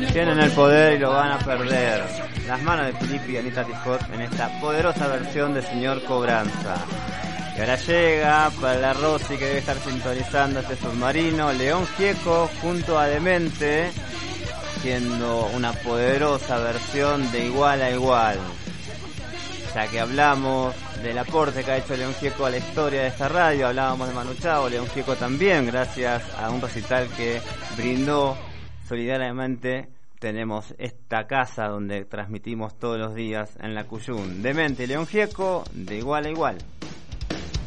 Tienen el poder y lo van a perder. Las manos de Filippi y Anita Tijoux en esta poderosa versión de Señor Cobranza. Y ahora llega para la Rosy, que debe estar sintonizando este submarino, León Gieco junto a Demente, haciendo una poderosa versión de Igual a Igual. Ya que hablamos del aporte que ha hecho León Gieco a la historia de esta radio, hablábamos de Manu Chao, León Gieco también, gracias a un recital que brindó solidariamente. Tenemos esta casa donde transmitimos todos los días en la Cuyún. Demente y León Gieco, de Igual a Igual.